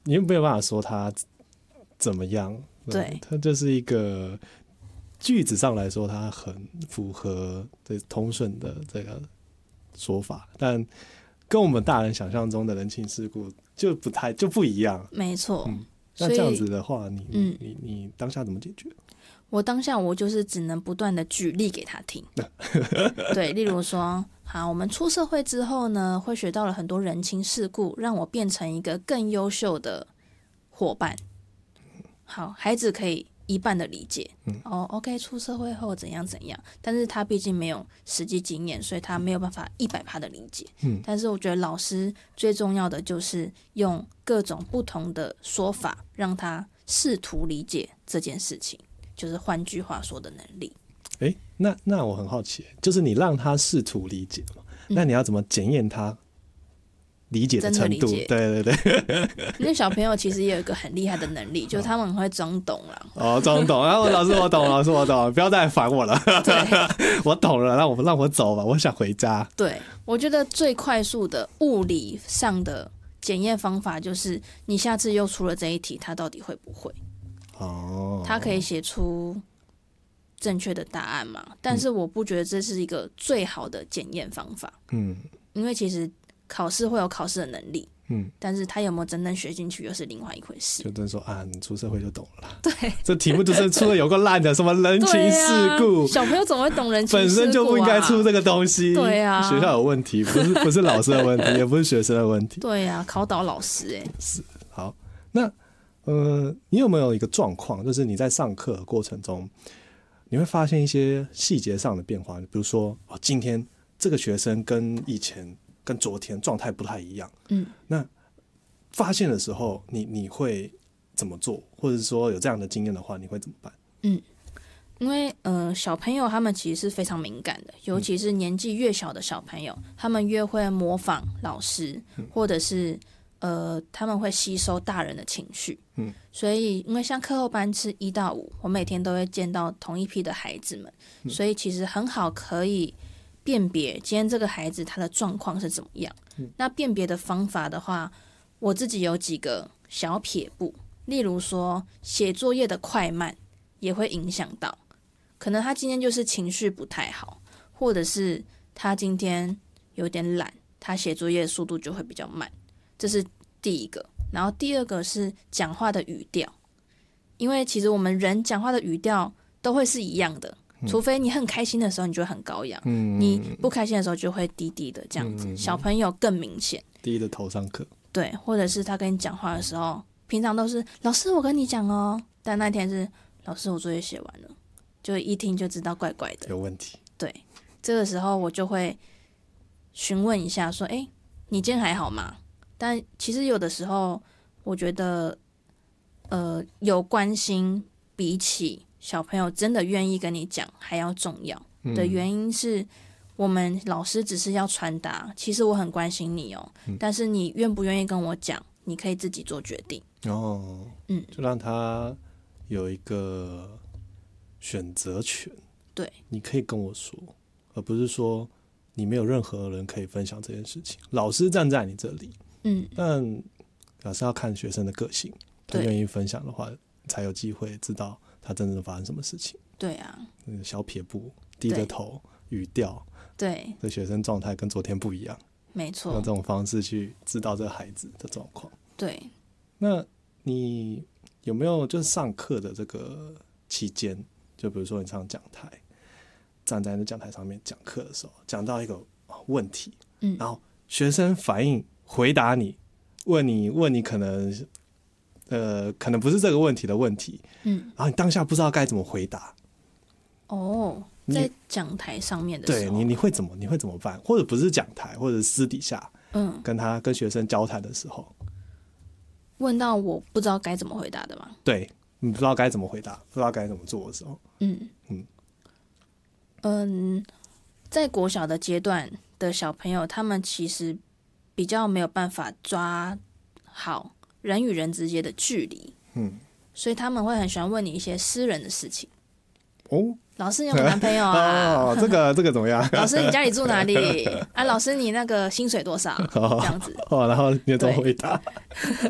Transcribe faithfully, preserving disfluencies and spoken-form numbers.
你又没有办法说他怎么样， 对， 他就是一个句子上来说，他很符合这通顺的这个说法，但跟我们大人想象中的人情世故就不太就不一样。 没错。 嗯，那这样子的话，你嗯你你当下怎么解决？ 我当下我就是只能不断的举例给他听，对，例如说，好，我们出社会之后呢，会学到了很多人情世故，让我变成一个更优秀的伙伴。好，孩子可以一半的理解，嗯、哦 ，OK， 出社会后怎样怎样，但是他毕竟没有实际经验，所以他没有办法一百趴的理解。嗯，但是我觉得老师最重要的就是用各种不同的说法，让他试图理解这件事情。就是换句话说的能力。 哎，那那我很好奇，就是你让他试图理解嘛，嗯、那你要怎么检验他理解的程度？对对对。 因为小朋友其实也有一个很厉害的能力，就是他们很会装懂啦。 哦，装懂啊！老师我懂，老师我懂，不要再烦我了。对，我懂了，让我让我走吧，我想回家。 对，我觉得最快速的物理上的检验方法就是，你下次又出了这一题，他到底会不会？ 哦， 他可以写出正确的答案嘛？但是我不觉得这是一个最好的检验方法。嗯，因为其实考试会有考试的能力，嗯，但是他有没有真正学进去又是另外一回事。 就真说啊，你出社会就懂了啦。 对， 这题目就是出的有够烂的，什么人情世故， 啊、小朋友怎么会懂人情世故、啊？ 本身就不应该出这个东西。 对啊， 学校有问题，不是不是老师的问题，也不是学生的问题。 对啊，考倒老师哎、欸。 是好，那。呃，你有没有一个状况，就是你在上课的过程中，你会发现一些细节上的变化，比如说，哦，今天这个学生跟以前、跟昨天状态不太一样，嗯，那发现的时候，你你会怎么做？或者是说有这样的经验的话，你会怎么办？ 嗯，因为呃，小朋友他们其实是非常敏感的，尤其是年纪越小的小朋友，他们越会模仿老师，或者是。呃，他们会吸收大人的情绪，嗯，所以因为像课后班是一到五，我每天都会见到同一批的孩子们，嗯、所以其实很好可以辨别今天这个孩子他的状况是怎么样。嗯、那辨别的方法的话，我自己有几个小撇步，例如说写作业的快慢也会影响到，可能他今天就是情绪不太好，或者是他今天有点懒，他写作业的速度就会比较慢。这是第一个，然后第二个是讲话的语调，因为其实我们人讲话的语调都会是一样的，嗯、除非你很开心的时候你就会很高扬，嗯、你不开心的时候就会低低的这样子。嗯、小朋友更明显， 低的头上课， 对，或者是他跟你讲话的时候，平常都是老师我跟你讲哦，但那天是老师我作业写完了，就一听就知道怪怪的， 有问题。 对，这个时候我就会询问一下说，哎，你今天还好吗？但其实有的时候，我觉得，呃，有关心比起小朋友真的愿意跟你讲还要重要的原因是，我们老师只是要传达，其实我很关心你哦，嗯、但是你愿不愿意跟我讲，你可以自己做决定。 哦，嗯，就让他有一个选择权。 对， 你可以跟我说，而不是说你没有任何人可以分享这件事情。老师站在你这里。嗯，但老师要看学生的个性，他愿意分享的话，才有机会知道他真正发生什么事情。 对啊， 那个小撇步、低着头、语调， 对， 这学生状态跟昨天不一样。 没错， 用这种方式去知道这个孩子的状况。 对， 那你有没有就是上课的这个期间，就比如说你上讲台，站在那讲台上面讲课的时候，讲到一个问题，嗯，然后学生反应。回答你，问你问你可能，呃，可能不是这个问题的问题，嗯，然后你当下不知道该怎么回答。 哦，在讲台上面的时候， 对你你会怎么你会怎么办？或者不是讲台，或者私底下，嗯，跟他跟学生交谈的时候， 问到我不知道该怎么回答的吗？ 对，你不知道该怎么回答，不知道该怎么做的时候，嗯嗯嗯，在国小的阶段的小朋友，他们其实。比较没有办法抓好人与人之间的距离，嗯，所以他们会很喜欢问你一些私人的事情。哦，老师，你有没有男朋友啊？ 哦，这个这个怎么样？ 老师，你家里住哪里？啊，老师，你那个薪水多少？哦、这样子。 哦，然后你怎么回答？